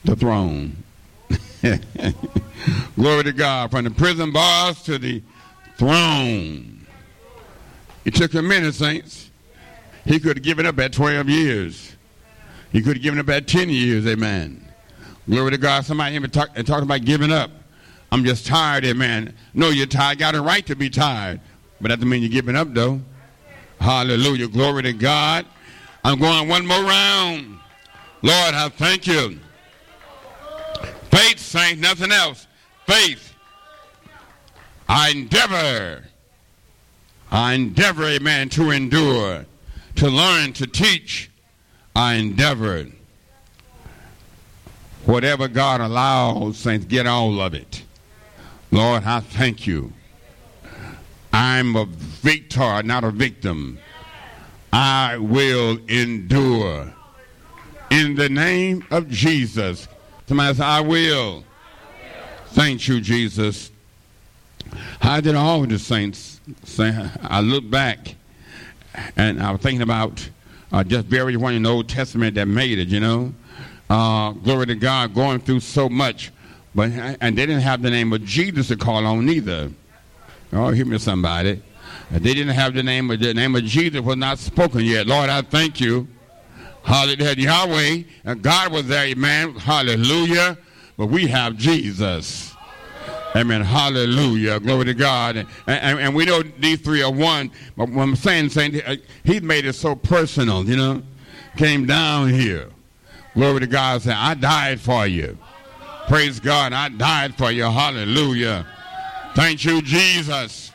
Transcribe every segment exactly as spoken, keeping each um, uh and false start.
the throne. Glory to God. From the prison bars to the throne. It took a minute, saints. He could have given up at twelve years. He could have given up at ten years, amen. Glory to God. Somebody even talk, talking about giving up. I'm just tired, amen. No, you're tired. Got a right to be tired. But that doesn't mean you're giving up, though. Hallelujah. Glory to God. I'm going one more round. Lord, I thank you. Faith, saints, nothing else. Faith. I endeavor. I endeavor, amen, to endure, to learn, to teach. I endeavor. Whatever God allows, saints, get all of it. Lord, I thank you. I'm a victor, not a victim. I will endure. In the name of Jesus. Somebody say, I will. Thank you, Jesus. How did all the saints say? I look back and I was thinking about uh, just very one in the Old Testament that made it, you know. Uh, glory to God, going through so much. But and they didn't have the name of Jesus to call on neither. Oh, hear me, somebody. They didn't have the name of the name of Jesus was not spoken yet. Lord, I thank you. Hallelujah. Yahweh, and God was there, amen. Hallelujah. But we have Jesus. Amen. Hallelujah. Glory to God. And, and, and we know these three are one. But what I'm saying, saying he made it so personal, you know. Came down here. Glory to God. Saying, I died for you. Praise God. I died for you. Hallelujah. Thank you, Jesus.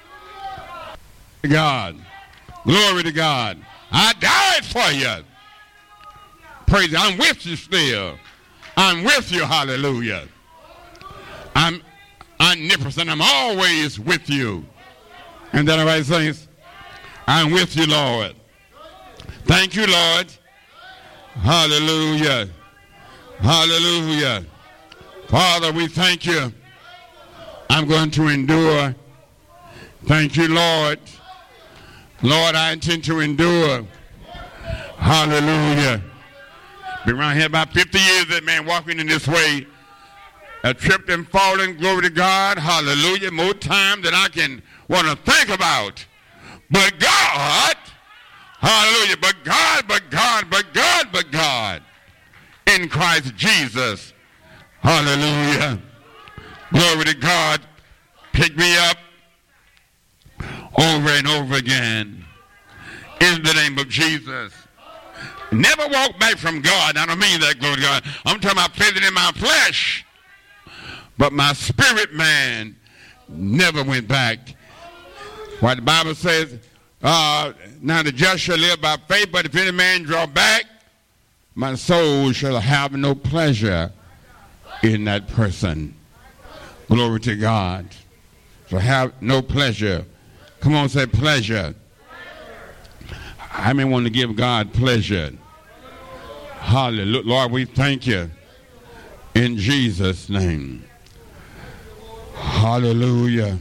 God. Glory to God. I died for you. Praise God. I'm with you still. I'm with you. Hallelujah. I'm omnipotent. I'm always with you. And that all right, saints? I'm with you, Lord. Thank you, Lord. Hallelujah. Hallelujah. Father, we thank you. I'm going to endure. Thank you, Lord. Lord, I intend to endure. Hallelujah. Been around here about fifty years, that man walking in this way. I tripped and fallen, glory to God. Hallelujah. More time than I can want to think about. But God, hallelujah, but God, but God, but God, but God, in Christ Jesus. Hallelujah. Glory to God. Pick me up over and over again in the name of Jesus. Never walk back from God. I don't mean that, glory to God. I'm talking about feeling in my flesh. But my spirit man never went back. Why the Bible says, uh, now the just shall live by faith, but if any man draw back, my soul shall have no pleasure in that person. Glory to God. So have no pleasure. Come on, say pleasure. I may want to give God pleasure. Hallelujah. Lord, we thank you in Jesus' name. Hallelujah.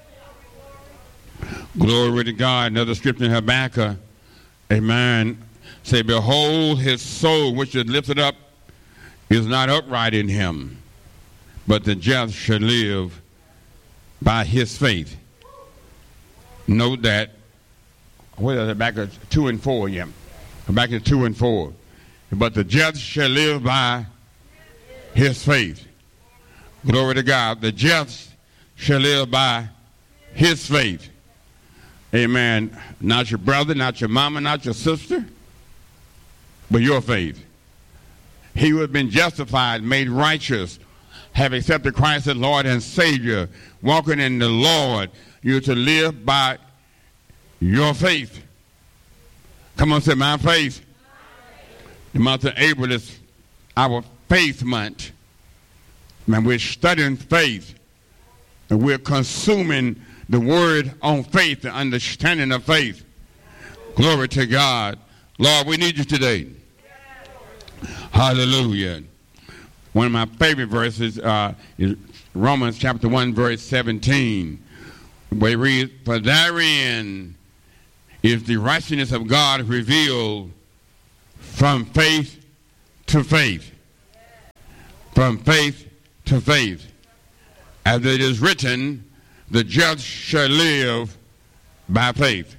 Glory to God. Another scripture in Habakkuk. Amen. Say, behold, his soul which is lifted up is not upright in him, but the just shall live by his faith. Note that. What is it? Back at two and four, yeah. Back at two and four. But the just shall live by his faith. Glory to God. The just shall live by his faith. Amen. Not your brother, not your mama, not your sister, but your faith. He who has been justified, made righteous, have accepted Christ as Lord and Savior, walking in the Lord, you're to live by your faith. Come on, say my faith. The month of April is our faith month. Man, we're studying faith. And we're consuming the word on faith, the understanding of faith. Glory to God. Lord, we need you today. Hallelujah. One of my favorite verses uh, is Romans chapter one, verse seventeen. Where it reads, for therein is the righteousness of God revealed from faith to faith. from faith to faith. As it is written, the just shall live by faith.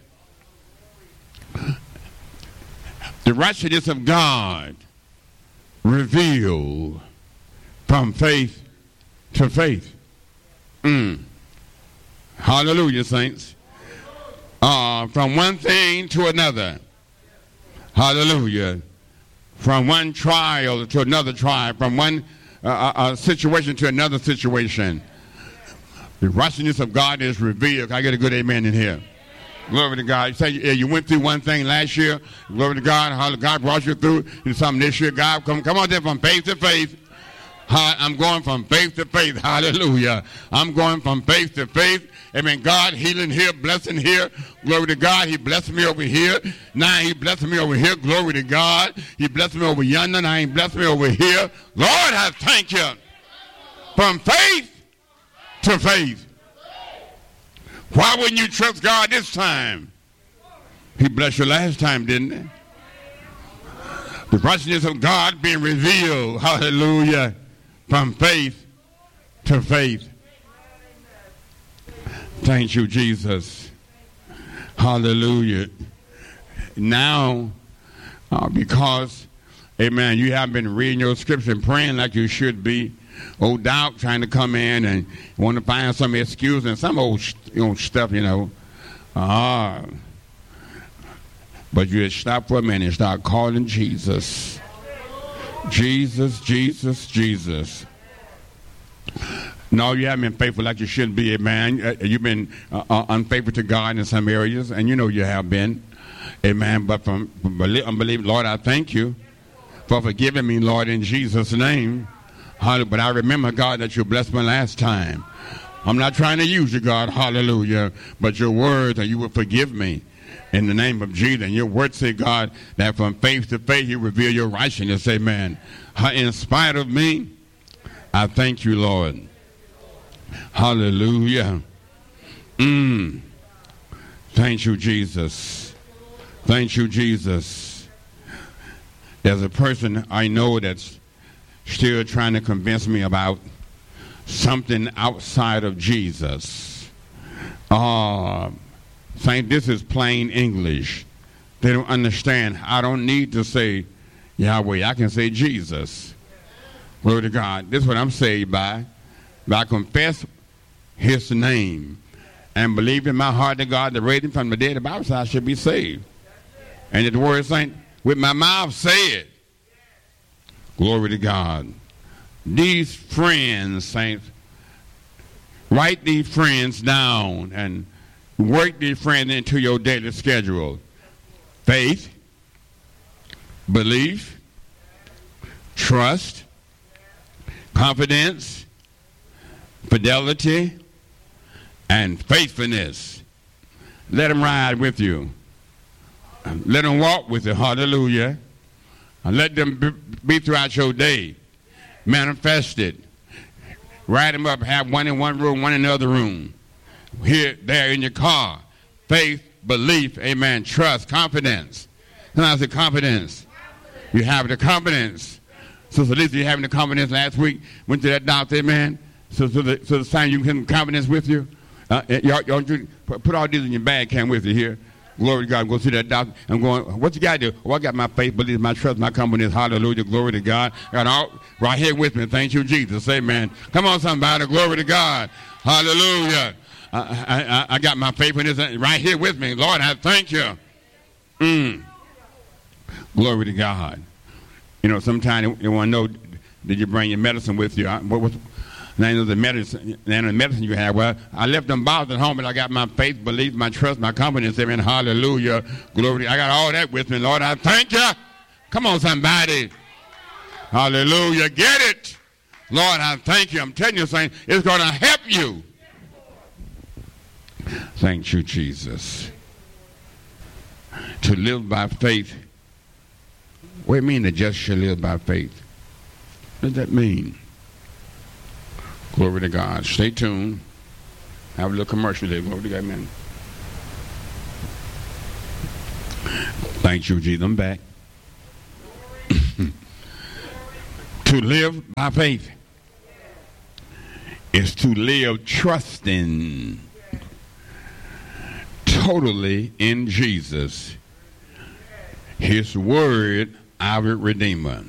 The righteousness of God revealed from faith to faith. Mm. Hallelujah, saints. Uh, from one thing to another. Hallelujah. From one trial to another trial. From one uh, uh, situation to another situation. The righteousness of God is revealed. Can I get a good amen in here? Glory to God. You say you went through one thing last year. Glory to God. God brought you through something this year. God, come, come on there from faith to faith. I'm going from faith to faith. Hallelujah. I'm going from faith to faith. Amen. God healing here, blessing here. Glory to God. He blessed me over here. Now he blessed me over here. Glory to God. He blessed me over yonder. Now he blessed me over here. Lord, I thank you. From faith to faith. Why wouldn't you trust God this time? He blessed you last time, didn't he? The righteousness of God being revealed. Hallelujah. From faith to faith. Thank you, Jesus. Hallelujah. Now, uh, because, amen, you have been reading your scripture and praying like you should be. Old doubt trying to come in and want to find some excuse and some old you know, stuff, you know. Ah. But you stop for a minute and start calling Jesus. Jesus, Jesus, Jesus. No, you haven't been faithful like you should be, amen. You've been uh, uh, unfaithful to God in some areas, and you know you have been, amen. But from, from unbelief, Lord, I thank you for forgiving me, Lord, in Jesus' name. But I remember, God, that you blessed me last time. I'm not trying to use you, God, hallelujah, but your word that you will forgive me in the name of Jesus. And your word say, God, that from faith to faith you reveal your righteousness, amen. In spite of me, I thank you, Lord. Hallelujah. Mm. Thank you, Jesus. Thank you, Jesus. There's a person I know that's still trying to convince me about something outside of Jesus. Uh, saying this is plain English. They don't understand. I don't need to say Yahweh. I can say Jesus. Glory to God. This is what I'm saved by. By I confess his name and believe in my heart that God that raised him from the dead, the Bible says I should be saved. And the word saying, with my mouth say it. Glory to God. These friends, saints, write these friends down and work these friends into your daily schedule. Faith, belief, trust, confidence, fidelity, and faithfulness. Let them ride with you. Let them walk with you. Hallelujah. And let them be throughout your day. Manifested. Write them up. Have one in one room, one in the other room. Here, there in your car. Faith, belief, amen. Trust, confidence. Sometimes the confidence. You have the confidence. So, so Lisa, you having the confidence last week. Went to that doctor, amen. So, so the so the sign you can have confidence with you. Uh, y'all, y'all put all these in your bag, can with you here. Glory to God. Go see that doctor. I'm going, what you got to do? Oh, I got my faith, belief, my trust, my confidence. Hallelujah. Glory to God. I got all right here with me. Thank you, Jesus. Amen. Come on, somebody. Glory to God. Hallelujah. I, I, I got my faithfulness right here with me. Lord, I thank you. Mm. Glory to God. You know, sometimes you want to know, did you bring your medicine with you? What was name of the medicine, name of the medicine you have? Well, I left them bottles at home, but I got my faith, belief, my trust, my confidence. Amen. Hallelujah. Glory. I got all that with me. Lord, I thank you. Come on, somebody. Hallelujah. Get it. Lord, I thank you. I'm telling you something. It's going to help you. Thank you, Jesus. To live by faith. What do you mean the just shall live by faith? What does that mean? Glory to God. Stay tuned. Have a little commercial there. Glory to God, man. Thank you, Jesus. I'm back. To To live by faith is to live trusting totally in Jesus, his word, our Redeemer.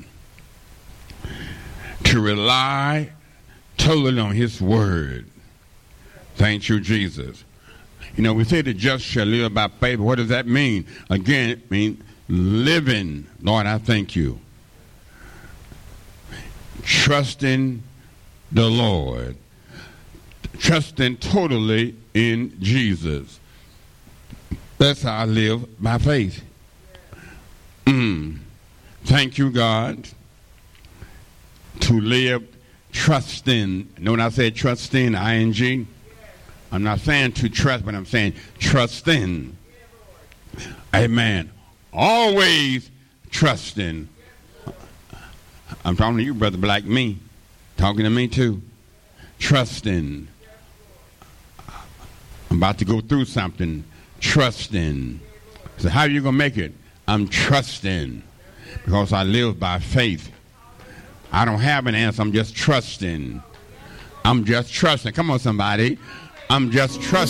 To rely totally on his word. Thank you, Jesus. You know, we say the just shall live by faith. What does that mean? Again, it means living. Lord, I thank you. Trusting the Lord. Trusting totally in Jesus. That's how I live by faith. Mm. Thank you, God. To live trusting. Know when I said trusting, I N G? I'm not saying to trust, but I'm saying trusting. Amen. Always trusting. I'm talking to you, brother, like me. Talking to me too. Trusting. I'm about to go through something. Trusting. So how are you going to make it? I'm trusting. Because I live by faith. I don't have an answer. I'm just trusting. I'm just trusting. Come on, somebody. I'm just trusting.